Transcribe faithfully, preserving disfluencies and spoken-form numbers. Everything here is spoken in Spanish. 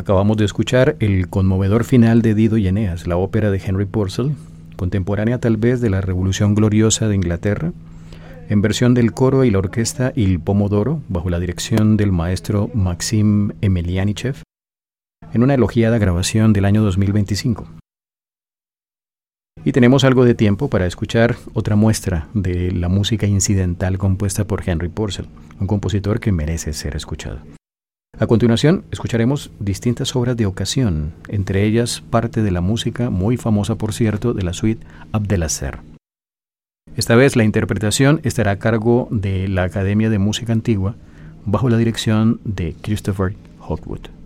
Acabamos de escuchar el conmovedor final de Dido y Eneas, la ópera de Henry Purcell, contemporánea tal vez de la Revolución Gloriosa de Inglaterra, en versión del coro y la orquesta Il Pomodoro, bajo la dirección del maestro Maxim Emelianichev, en una elogiada grabación del año dos mil veinticinco. Y tenemos algo de tiempo para escuchar otra muestra de la música incidental compuesta por Henry Purcell, un compositor que merece ser escuchado. A continuación, escucharemos distintas obras de ocasión, entre ellas parte de la música, muy famosa por cierto, de la suite Abdelazer. Esta vez la interpretación estará a cargo de la Academia de Música Antigua, bajo la dirección de Christopher Hogwood.